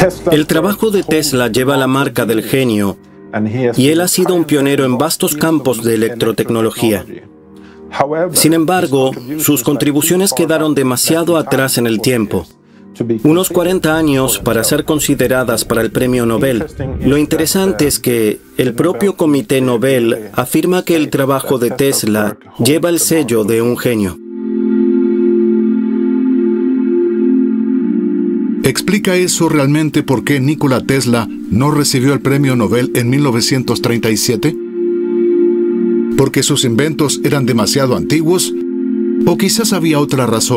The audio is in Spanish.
El trabajo de Tesla lleva la marca del genio y él ha sido un pionero en vastos campos de electrotecnología. Sin embargo, sus contribuciones quedaron demasiado atrás en el tiempo. Unos 40 años para ser consideradas para el premio Nobel. Lo interesante es que el propio Comité Nobel afirma que el trabajo de Tesla lleva el sello de un genio. ¿Explica eso realmente por qué Nikola Tesla no recibió el premio Nobel en 1937? ¿Porque sus inventos eran demasiado antiguos? ¿O quizás había otra razón?